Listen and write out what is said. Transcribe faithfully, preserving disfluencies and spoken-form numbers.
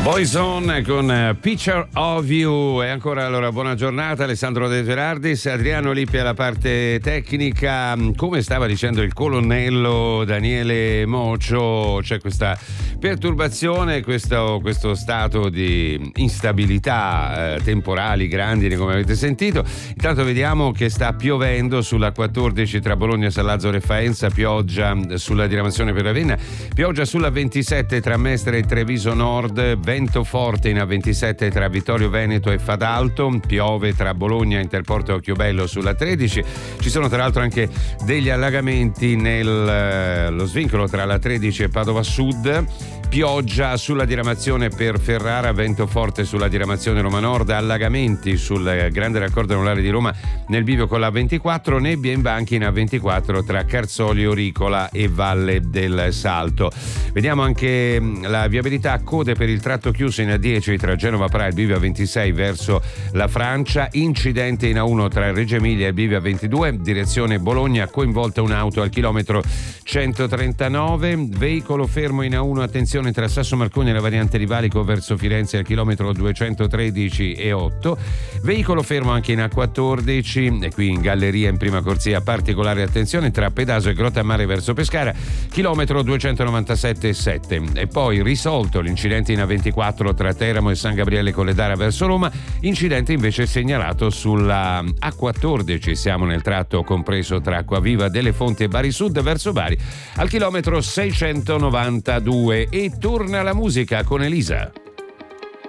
Boyzone con Picture of You. E ancora allora buona giornata Alessandro De Gerardis, Adriano Lippi alla parte tecnica. Come stava dicendo il colonnello Daniele Mocio, c'è questa perturbazione, questo, questo stato di instabilità eh, temporali grandi come avete sentito. Intanto vediamo che sta piovendo sulla quattordici tra Bologna, San Lazzaro e Faenza, pioggia sulla diramazione per Ravenna, pioggia sulla ventisette tra Mestre e Treviso Nord, vento forte in A ventisette tra Vittorio Veneto e Fadalto, piove tra Bologna e Interporto Occhiobello sulla tredici. Ci sono tra l'altro anche degli allagamenti nello svincolo tra la tredici e Padova Sud, pioggia sulla diramazione per Ferrara, vento forte sulla diramazione Roma Nord, allagamenti sul grande raccordo anulare di Roma nel bivio con la ventiquattro, nebbia in banchi in A ventiquattro tra Carzolio, Ricola e Valle del Salto. Vediamo anche la viabilità, code per il tratto chiuso in A dieci tra Genova Pra e il bivio A ventisei verso la Francia, incidente in A uno tra Reggio Emilia e il bivio A ventidue, direzione Bologna, coinvolta un'auto al chilometro centotrentanove, veicolo fermo in A uno, attenzione tra Sasso Marconi e la variante di Valico verso Firenze al chilometro duecentotredici e otto, veicolo fermo anche in A quattordici e qui in galleria in prima corsia, particolare attenzione tra Pedaso e Grottammare verso Pescara, chilometro duecentonovantasette e sette. E poi risolto l'incidente in A ventiquattro tra Teramo e San Gabriele Colledara verso Roma, incidente invece segnalato sulla A quattordici, siamo nel tratto compreso tra Acquaviva delle Fonti e Bari Sud verso Bari al chilometro seicentonovantadue. E torna la musica con Elisa.